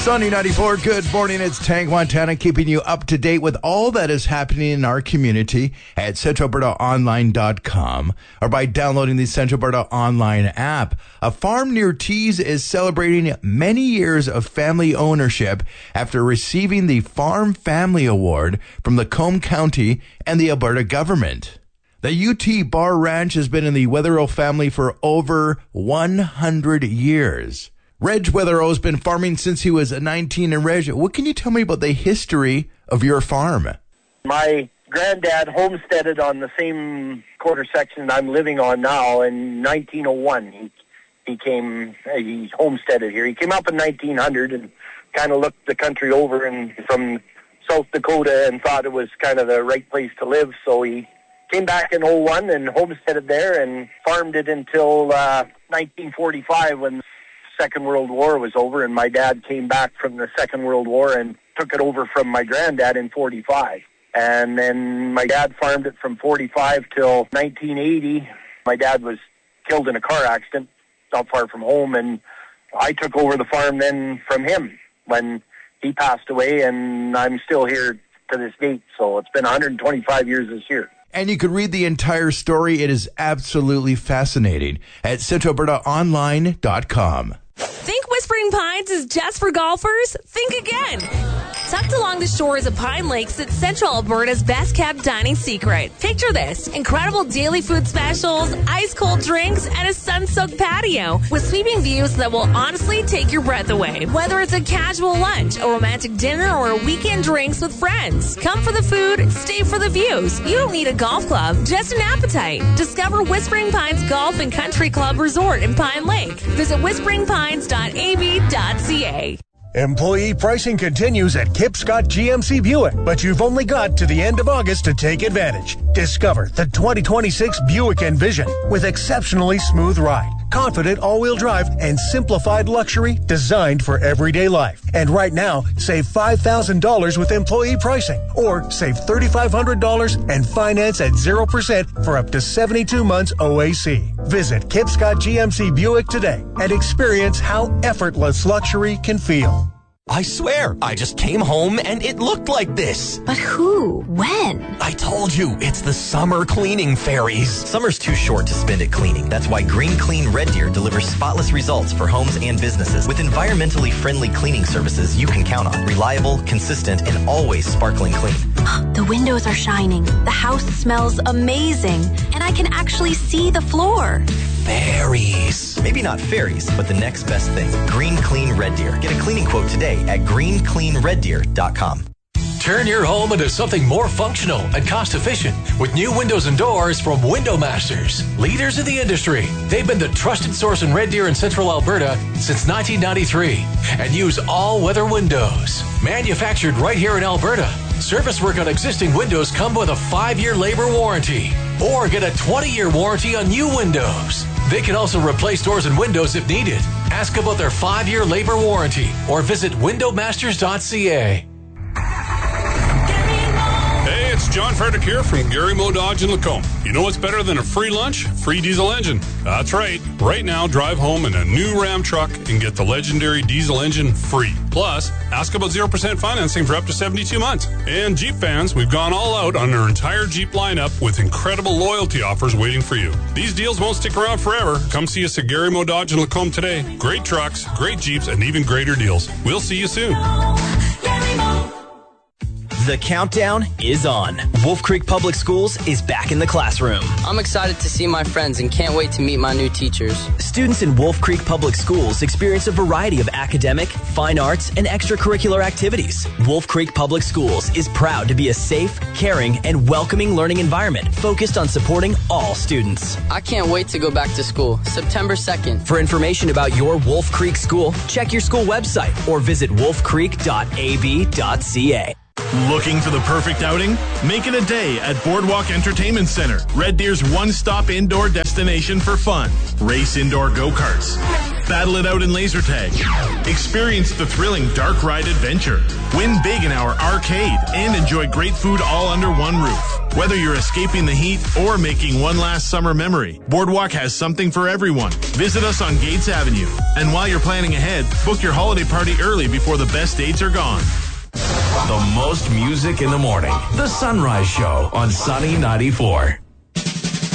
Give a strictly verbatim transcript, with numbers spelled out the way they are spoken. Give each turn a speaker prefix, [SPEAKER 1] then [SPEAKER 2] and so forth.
[SPEAKER 1] Sunny ninety-four, good morning. It's Tank Montana keeping you up to date with all that is happening in our community at central alberta online dot com or by downloading the Central Alberta Online app. A farm near Tees is celebrating many years of family ownership after receiving the Farm Family Award from the Combe County and the Alberta government. The U T Bar Ranch has been in the Weatherill family for over one hundred years. Reg Weatherill has been farming since he was nineteen. And Reg, what can you tell me about the history of your farm?
[SPEAKER 2] My granddad homesteaded on the same quarter section I'm living on now in nineteen oh one. He, he came, he homesteaded here. He came up in nineteen hundred and kind of looked the country over and from South Dakota and thought it was kind of the right place to live. So he came back in oh one and homesteaded there and farmed it until uh, nineteen forty-five when Second World War was over, and my dad came back from the Second World War and took it over from my granddad in forty-five. And then my dad farmed it from forty-five till nineteen eighty. My dad was killed in a car accident not far from home, and I took over the farm then from him when he passed away, and I'm still here to this date. So it's been one hundred twenty-five years this year.
[SPEAKER 1] And you could read the entire story. It is absolutely fascinating at central alberta online dot com.
[SPEAKER 3] Think Whispering Pines is just for golfers? Think again. Tucked along the shores of Pine Lake sits Central Alberta's best-kept dining secret. Picture this: incredible daily food specials, ice-cold drinks, and a sun-soaked patio with sweeping views that will honestly take your breath away. Whether it's a casual lunch, a romantic dinner, or a weekend drinks with friends, come for the food, stay for the views. You don't need a golf club, just an appetite. Discover Whispering Pines Golf and Country Club Resort in Pine Lake. Visit whispering pines dot a b dot c a.
[SPEAKER 4] Employee pricing continues at Kip Scott G M C Buick, but you've only got to the end of August to take advantage. Discover the twenty twenty-six Buick Envision with exceptionally smooth ride, confident all-wheel drive, and simplified luxury designed for everyday life. And right now, save five thousand dollars with employee pricing, or save three thousand five hundred dollars and finance at zero percent for up to seventy-two months O A C. Visit Kip Scott G M C Buick today and experience how effortless luxury can feel.
[SPEAKER 5] I swear, I just came home and it looked like this.
[SPEAKER 6] But who? When?
[SPEAKER 5] I told you, it's the summer cleaning fairies. Summer's too short to spend it cleaning. That's why Green Clean Red Deer delivers spotless results for homes and businesses with environmentally friendly cleaning services you can count on. Reliable, consistent, and always sparkling clean.
[SPEAKER 6] The windows are shining. The house smells amazing. And I can actually see the floor.
[SPEAKER 5] Fairies. Maybe not fairies, but the next best thing. Green Clean Red Deer. Get a cleaning quote today at green clean red deer dot com.
[SPEAKER 7] Turn your home into something more functional and cost-efficient with new windows and doors from Window Masters. Leaders in the industry, they've been the trusted source in Red Deer and Central Alberta since nineteen ninety-three and use all-weather windows. Manufactured right here in Alberta. Service work on existing windows come with a five-year labor warranty or get a twenty-year warranty on new windows. They can also replace doors and windows if needed. Ask about their five-year labor warranty or visit window masters dot c a.
[SPEAKER 8] Hey, it's John Frederick here from Gary Mo Dodge in Lacombe. You know what's better than a free lunch? Free diesel engine. That's right. Right now, drive home in a new Ram truck and get the legendary diesel engine free. Plus, ask about zero percent financing for up to seventy-two months. And Jeep fans, we've gone all out on our entire Jeep lineup with incredible loyalty offers waiting for you. These deals won't stick around forever. Come see us at Gary Mo Dodge in Lacombe today. Great trucks, great Jeeps, and even greater deals. We'll see you soon.
[SPEAKER 5] The countdown is on. Wolf Creek Public Schools is back in the classroom.
[SPEAKER 9] I'm excited to see my friends and can't wait to meet my new teachers.
[SPEAKER 5] Students in Wolf Creek Public Schools experience a variety of academic, fine arts, and extracurricular activities. Wolf Creek Public Schools is proud to be a safe, caring, and welcoming learning environment focused on supporting all students.
[SPEAKER 9] I can't wait to go back to school, September second.
[SPEAKER 5] For information about your Wolf Creek school, check your school website or visit wolf creek dot a b dot c a.
[SPEAKER 10] Looking for the perfect outing? Make it a day at Boardwalk Entertainment Center, Red Deer's one-stop indoor destination for fun. Race indoor go-karts, Battle it out in laser tag. Experience the thrilling dark ride adventure. Win big in our arcade and enjoy great food all under one roof. Whether you're escaping the heat or making one last summer memory, Boardwalk has something for everyone. Visit us on Gates Avenue. And while you're planning ahead, book your holiday party early before the best dates are gone.
[SPEAKER 11] The most music in the morning. The Sunrise Show on Sunny ninety-four.